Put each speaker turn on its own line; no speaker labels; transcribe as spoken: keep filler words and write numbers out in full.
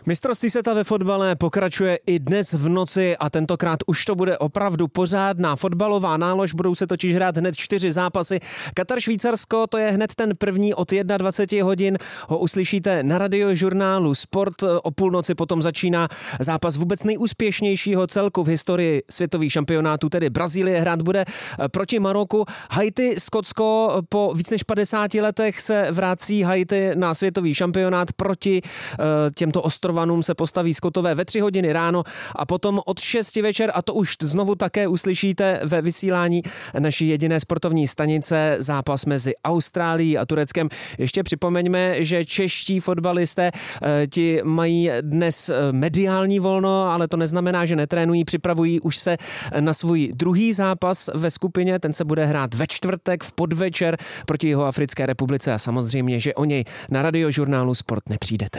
Mistrovství světa ve fotbale pokračuje i dnes v noci a tentokrát už to bude opravdu pořádná fotbalová nálož. Budou se totiž hrát hned čtyři zápasy. Katar Švýcarsko, to je hned ten první od dvacet jedna hodin. Ho uslyšíte na radiožurnálu Sport. O půlnoci potom začíná zápas vůbec nejúspěšnějšího celku v historii světových šampionátů, tedy Brazílie hrát bude proti Maroku. Haiti, Skotsko, po víc než padesáti letech se vrací Haiti na světový šampionát. Proti těmto ostrovům se postaví Skotové ve tři hodiny ráno a potom od šesti večer, a to už znovu také uslyšíte ve vysílání naší jediné sportovní stanice, zápas mezi Austrálií a Tureckem. Ještě připomeňme, že čeští fotbalisté ti mají dnes mediální volno, ale to neznamená, že netrénují, připravují už se na svůj druhý zápas ve skupině, ten se bude hrát ve čtvrtek v podvečer proti Jihoafrické republice a samozřejmě, že o něj na radiožurnálu Sport nepřijdete.